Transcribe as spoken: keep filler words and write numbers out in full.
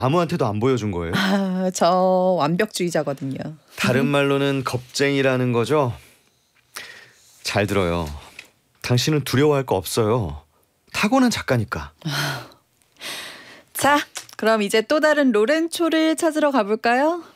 아무한테도 안 보여준 거예요? 아, 저 완벽주의자거든요. 다른 말로는 겁쟁이라는 거죠? 잘 들어요. 당신은 두려워할 거 없어요. 타고난 작가니까. 자, 그럼 이제 또 다른 로렌초를 찾으러 가볼까요?